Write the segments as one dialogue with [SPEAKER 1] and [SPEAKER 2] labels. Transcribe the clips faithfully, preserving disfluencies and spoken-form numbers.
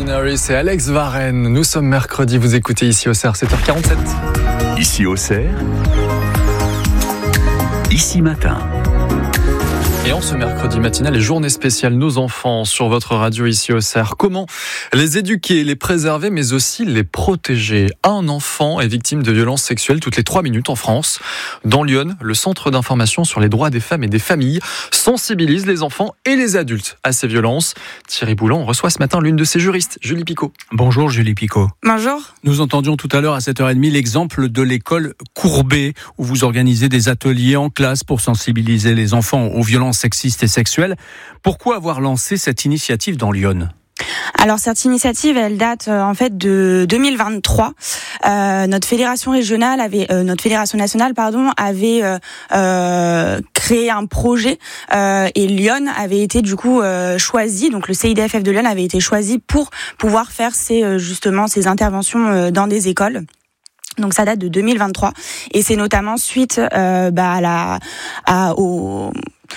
[SPEAKER 1] Ordinary, c'est Alex Varenne. Nous sommes mercredi, vous écoutez ici au C E R, sept heures quarante-sept.
[SPEAKER 2] Ici au C E R, ici matin.
[SPEAKER 1] Et en ce mercredi matinal, les journées spéciales Nos enfants sur votre radio ici au C E R. Comment les éduquer, les préserver, mais aussi les protéger. Un enfant est victime de violences sexuelles toutes les trois minutes en France. Dans Lyon, le Centre d'information sur les droits des femmes et des familles sensibilise les enfants et les adultes à ces violences. Thierry Boulan reçoit ce matin l'une de ses juristes, Julie Picot.
[SPEAKER 3] Bonjour Julie Picot.
[SPEAKER 4] Bonjour.
[SPEAKER 3] Nous entendions tout à l'heure à sept heures trente l'exemple de l'école Courbet, où vous organisez des ateliers en classe pour sensibiliser les enfants aux violences sexistes et sexuelles. Pourquoi avoir lancé cette initiative dans Lyon ?
[SPEAKER 4] Alors cette initiative, elle date euh, en fait de deux mille vingt-trois. Euh, notre fédération régionale avait, euh, notre fédération nationale, pardon, avait euh, euh, créé un projet euh, et Lyon avait été du coup euh, choisi. Donc le C I D F F de Lyon avait été choisi pour pouvoir faire ces euh, justement ces interventions euh, dans des écoles. Donc ça date de deux mille vingt-trois et c'est notamment suite euh, bah, à la à, au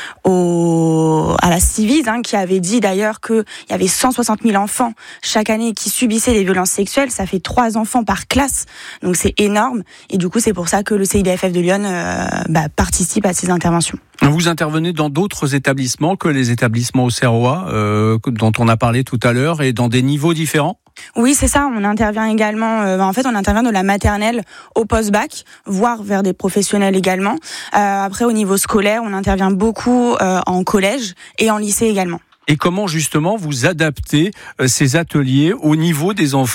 [SPEAKER 4] Au, à la Civise, hein, qui avait dit d'ailleurs qu'il y avait cent soixante mille enfants chaque année qui subissaient des violences sexuelles. Ça fait trois enfants par classe, donc c'est énorme. Et du coup, c'est pour ça que le C I D F F de Lyon euh, bah, participe à ces interventions.
[SPEAKER 3] Vous intervenez dans d'autres établissements que les établissements au Auxerrois, euh, dont on a parlé tout à l'heure, et dans des niveaux différents ?
[SPEAKER 4] Oui, c'est ça. On intervient également. Euh, en fait, on intervient de la maternelle au post-bac, voire vers des professionnels également. Euh, après, au niveau scolaire, on intervient beaucoup euh, en collège et en lycée également.
[SPEAKER 3] Et comment justement vous adaptez euh, ces ateliers au niveau des enfants ?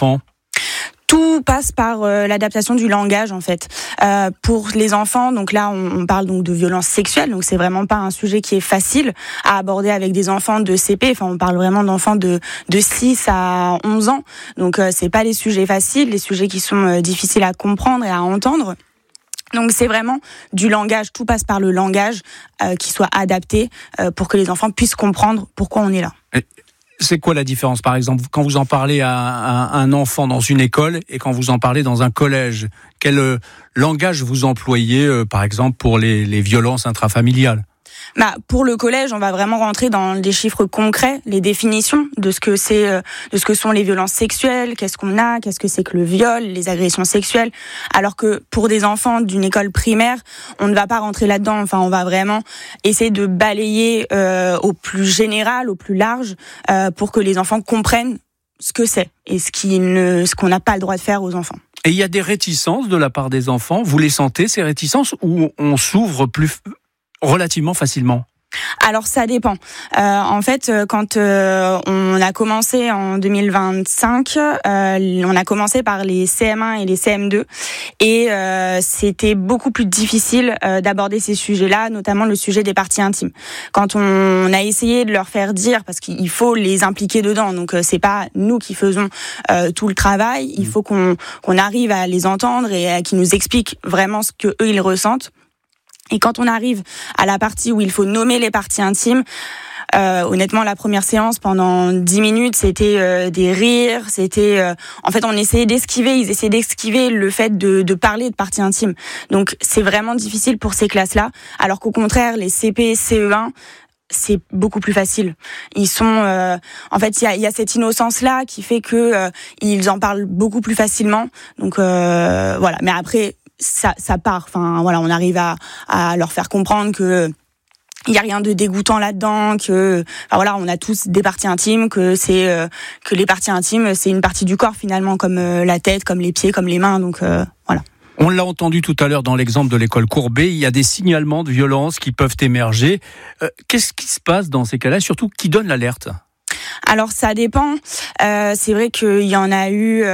[SPEAKER 4] Tout passe par euh, l'adaptation du langage en fait. Euh, pour les enfants, donc là on, on parle donc de violences sexuelles, donc c'est vraiment pas un sujet qui est facile à aborder avec des enfants de C P. Enfin, on parle vraiment d'enfants de de six à onze ans. Donc euh, c'est pas les sujets faciles, les sujets qui sont euh, difficiles à comprendre et à entendre. Donc c'est vraiment du langage, tout passe par le langage euh, qui soit adapté euh, pour que les enfants puissent comprendre pourquoi on est là.
[SPEAKER 3] Et c'est quoi la différence, par exemple, quand vous en parlez à un enfant dans une école et quand vous en parlez dans un collège ? Quel euh, langage vous employez, euh, par exemple, pour les, les violences intrafamiliales ?
[SPEAKER 4] Bah, pour le collège, on va vraiment rentrer dans des chiffres concrets, les définitions de ce que c'est, euh, de ce que sont les violences sexuelles, qu'est-ce qu'on a, qu'est-ce que c'est que le viol, les agressions sexuelles. Alors que pour des enfants d'une école primaire, on ne va pas rentrer là-dedans. Enfin, on va vraiment essayer de balayer euh, au plus général, au plus large, euh, pour que les enfants comprennent ce que c'est et ce qui ne, ce qu'on n'a pas le droit de faire aux enfants.
[SPEAKER 3] Et il y a des réticences de la part des enfants. Vous les sentez, ces réticences, ou on s'ouvre plus relativement facilement ?
[SPEAKER 4] Alors ça dépend. Euh, en fait, quand euh, on a commencé en deux mille vingt-cinq, euh, on a commencé par les C M un et les C M deux, et euh, c'était beaucoup plus difficile euh, d'aborder ces sujets-là, notamment le sujet des parties intimes. Quand on a essayé de leur faire dire, parce qu'il faut les impliquer dedans, donc euh, c'est pas nous qui faisons euh, tout le travail, il faut qu'on qu'on arrive à les entendre et à qu'ils nous expliquent vraiment ce que eux ils ressentent. Et quand on arrive à la partie où il faut nommer les parties intimes, euh, honnêtement, la première séance, pendant dix minutes, c'était euh, des rires, c'était... Euh, en fait, on essayait d'esquiver, ils essayaient d'esquiver le fait de, de parler de parties intimes. Donc, c'est vraiment difficile pour ces classes-là, alors qu'au contraire, les C P, C E un... c'est beaucoup plus facile. Ils sont, euh, en fait, il y a, y a cette innocence-là qui fait que euh, ils en parlent beaucoup plus facilement. Donc euh, voilà. Mais après, ça, ça part. Enfin voilà, on arrive à, à leur faire comprendre que il y a rien de dégoûtant là-dedans, que enfin voilà, on a tous des parties intimes, que c'est euh, que les parties intimes, c'est une partie du corps finalement, comme euh, la tête, comme les pieds, comme les mains. Donc euh, voilà.
[SPEAKER 3] On l'a entendu tout à l'heure dans l'exemple de l'école Courbet, il y a des signalements de violence qui peuvent émerger. Euh, qu'est-ce qui se passe dans ces cas-là, surtout qui donne l'alerte ?
[SPEAKER 4] Alors ça dépend. Euh, c'est vrai qu'il y en a eu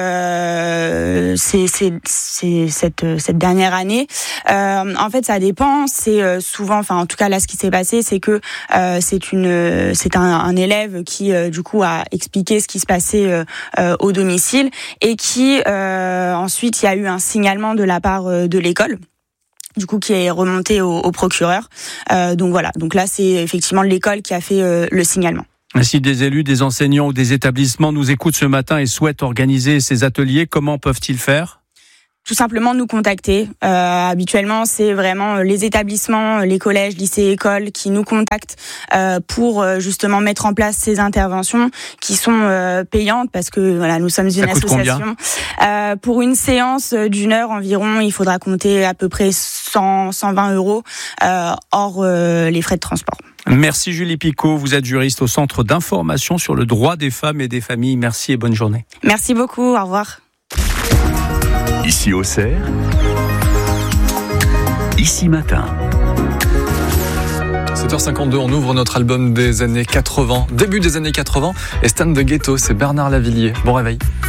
[SPEAKER 4] euh, c'est, c'est, c'est cette, cette dernière année. Euh, en fait, ça dépend. C'est euh, souvent, enfin en tout cas là, ce qui s'est passé, c'est que euh, c'est une, c'est un, un élève qui euh, du coup a expliqué ce qui se passait euh, euh, au domicile et qui euh, ensuite il y a eu un signalement de la part euh, de l'école, du coup qui est remonté au, au procureur. Euh, donc voilà. Donc là, c'est effectivement l'école qui a fait euh, le signalement.
[SPEAKER 3] Si des élus, des enseignants ou des établissements nous écoutent ce matin et souhaitent organiser ces ateliers, comment peuvent-ils faire ?
[SPEAKER 4] tout simplement nous contacter. Euh, habituellement, c'est vraiment les établissements, les collèges, lycées, écoles qui nous contactent euh, pour euh, justement mettre en place ces interventions qui sont euh, payantes parce que voilà, nous sommes une
[SPEAKER 3] Ça coûte
[SPEAKER 4] association. Euh, pour une séance d'une heure environ, il faudra compter à peu près cent, cent vingt euros euh, hors euh, les frais de transport.
[SPEAKER 3] Merci Julie Picot, vous êtes juriste au Centre d'information sur le droit des femmes et des familles. Merci et bonne journée.
[SPEAKER 4] Merci beaucoup, au revoir.
[SPEAKER 2] Ici Auxerre, Ici Matin.
[SPEAKER 1] sept heures cinquante-deux, on ouvre notre album des années quatre-vingts, début des années quatre-vingts, et Stan de Ghetto, c'est Bernard Lavillier. Bon réveil.